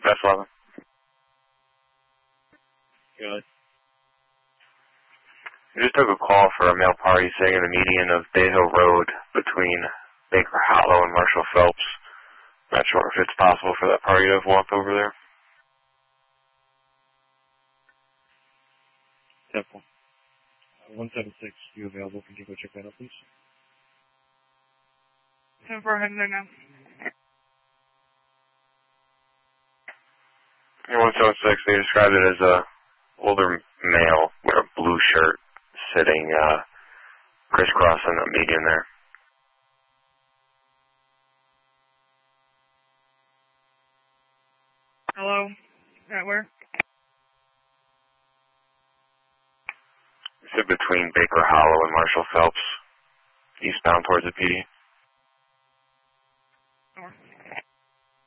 That's 11. Good. We just took a call for a male party staying in the median of Bay Hill Road between Baker Hollow and Marshall Phelps. Not sure if it's possible for that party to have walked over there. Temple. 176, you available? Can you go check that out, please? 10-4 heading there now. In 176, they described it as a older male with a blue shirt sitting crisscrossing the median there. Hello? At where? Sit between Baker Hollow and Marshall Phelps, eastbound towards the PD.